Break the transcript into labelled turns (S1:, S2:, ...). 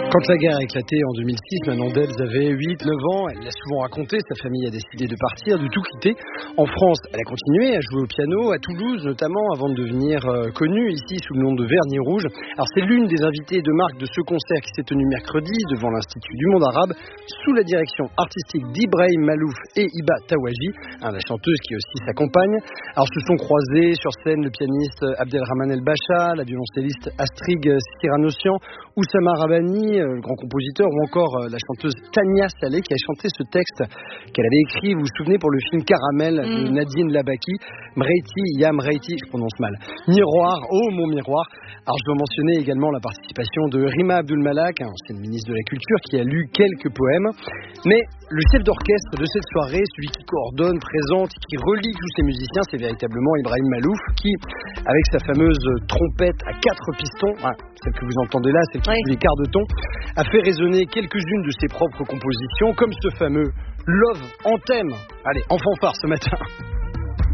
S1: Quand la guerre a éclaté en 2006, Manon Delbes avait 8-9 ans. Elle l'a souvent raconté, sa famille a décidé de partir, de tout quitter. En France, elle a continué à jouer au piano, à Toulouse notamment, avant de devenir connue ici sous le nom de Vernis Rouge. Alors c'est l'une des invitées de marque de ce concert qui s'est tenu mercredi devant l'Institut du monde arabe, sous la direction artistique d'Ibrahim Malouf et Hiba Tawaji, la chanteuse qui aussi s'accompagne. Alors se sont croisés sur scène le pianiste Abdelrahman El Bacha, la violoncelliste Astrid Cyranossian, Oussama Rabbani, le grand compositeur, ou encore la chanteuse Tania Saleh qui a chanté ce texte qu'elle avait écrit, vous vous souvenez, pour le film Caramel de Nadine Labaki. Mreiti, ya Mreiti, je prononce mal. Miroir, oh mon miroir. Alors je dois mentionner également la participation de Rima Abdul-Malak, ancienne ministre de la Culture, qui a lu quelques poèmes. Mais le chef d'orchestre de cette soirée, celui qui coordonne, présente, qui relie tous ces musiciens, c'est véritablement Ibrahim Malouf, qui, avec sa fameuse trompette à 4 pistons, celle que vous entendez là, celle qui fait les quarts de ton, a fait résonner quelques-unes de ses propres compositions, comme ce fameux Love Anthem. Allez, en fanfare ce matin.